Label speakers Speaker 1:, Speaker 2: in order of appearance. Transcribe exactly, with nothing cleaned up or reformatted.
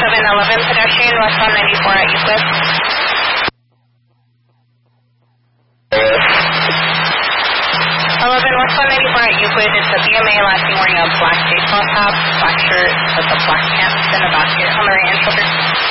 Speaker 1: seven eleven pedestrian westbound ninety-four at Euclid. eleven westbound ninety-four at Euclid is the B M A last seen wearing a black baseball top, black shirt with a black pants, and a basket on the right hand shoulder.